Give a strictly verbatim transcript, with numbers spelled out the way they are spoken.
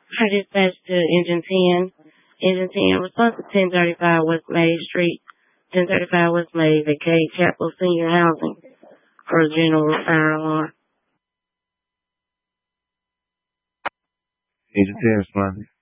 Hi, dispatch to Engine ten. Engine ten, response to ten thirty-five West May Street, ten thirty-five West May, vacate Chapel Senior Housing for a general fire alarm. Engine ten responding.